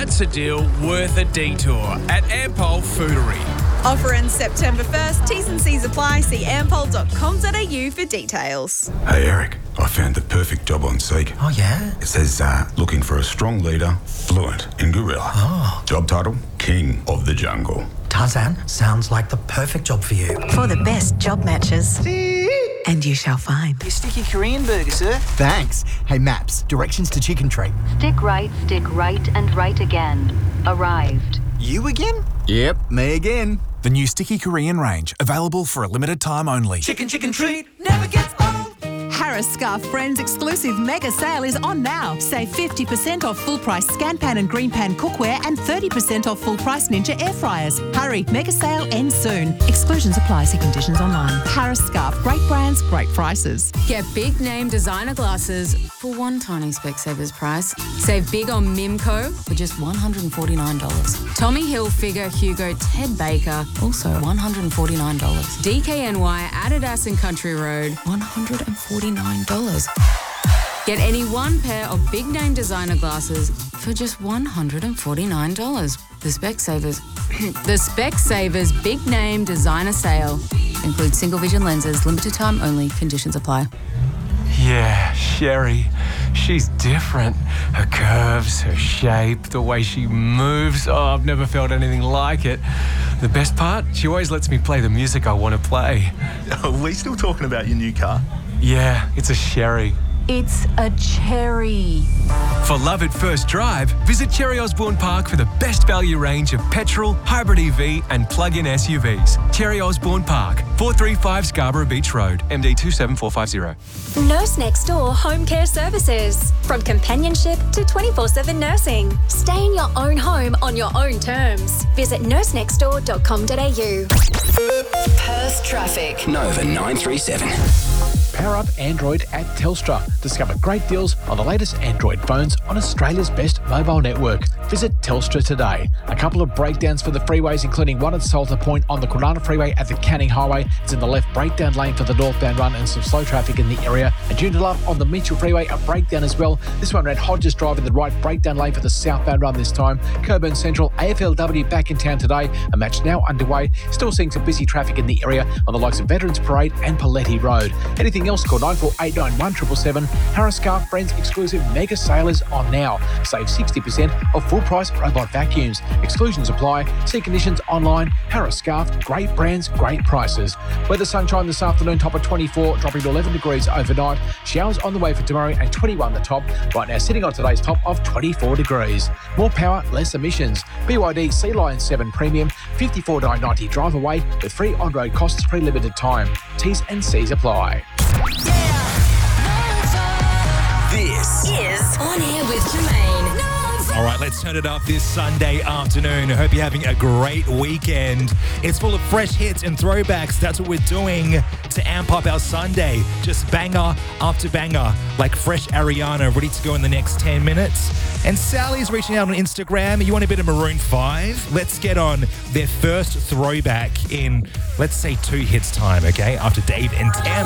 That's a deal worth a detour at Ampol Foodery. Offer ends September 1st. T's and C's apply. See ampol.com.au for details. Hey Eric, I found the perfect job on Seek. Oh yeah? It says looking for a strong leader, fluent in gorilla. Oh. Job title, King of the Jungle. Tarzan, sounds like the perfect job for you. For the best job matches. And you shall find. Your sticky Korean burger, sir. Thanks. Hey, Maps, directions to Chicken Treat. Stick right, and right again. Arrived. You again? Yep, me again. The new Sticky Korean range, available for a limited time only. Chicken treat never gets old. Harris Scarf Friends exclusive mega sale is on now. Save 50% off full price Scan Pan and Green Pan cookware and 30% off full price Ninja air fryers. Hurry, mega sale ends soon. Exclusions apply. See conditions online. Harris Scarf, great brands, great prices. Get big name designer glasses for one tiny Specsavers price. Save big on Mimco for just $149. Tommy Hilfiger, Hugo, Ted Baker, also $149. DKNY, Adidas and Country Road, $149. Get any one pair of big name designer glasses for just $149. The Specsavers Big Name Designer Sale includes single vision lenses, limited time only, conditions apply. Yeah, Sherry. She's different. Her curves, her shape, the way she moves. Oh, I've never felt anything like it. The best part? She always lets me play the music I want to play. Are we still talking about your new car? Yeah, it's a Sherry. It's a cherry. For love at first drive, visit Cherry Osborne Park for the best value range of petrol, hybrid EV and plug-in SUVs. Cherry Osborne Park, 435 Scarborough Beach Road, MD 27450. Nurse Next Door Home Care Services. From companionship to 24/7 nursing. Stay in your own home on your own terms. Visit nursenextdoor.com.au. Perth traffic. Nova 937. Power up Android at Telstra. Discover great deals on the latest Android phones on Australia's best mobile network. Visit Telstra today. A couple of breakdowns for the freeways, including one at Salter Point on the Granada Freeway at the Canning Highway. It's in the left breakdown lane for the northbound run and some slow traffic in the area. And Joondalup on the Mitchell Freeway, a breakdown as well. This one around Hodges Drive in the right breakdown lane for the southbound run this time. Coburn Central, AFLW back in town today. A match now underway. Still seeing some busy traffic in the area on the likes of Veterans Parade and Paletti Road. Anything else, call 9489 777. Harris Scarf Friends exclusive mega sale is on now. Save 60% off full price robot vacuums. Exclusions apply. See conditions online. Harris Scarf, great brands, great prices. Weather sunshine this afternoon, top of 24, dropping to 11 degrees overnight. Showers on the way for tomorrow and 21 the top. Right now sitting on today's top of 24 degrees. More power, less emissions. BYD Sea Lion 7 Premium, $54.90 drive away with free on-road costs for a limited time. T's and C's apply. This is On Air with Jermaine. All right, let's turn it up this Sunday afternoon. I hope you're having a great weekend. It's full of fresh hits and throwbacks. That's what we're doing to amp up our Sunday. Just banger after banger, like fresh Ariana, ready to go in the next 10 minutes. And Sally's reaching out on Instagram. You want a bit of Maroon 5? Let's get on their first throwback in, let's say, 2 hits time, okay? After Dave and Tam.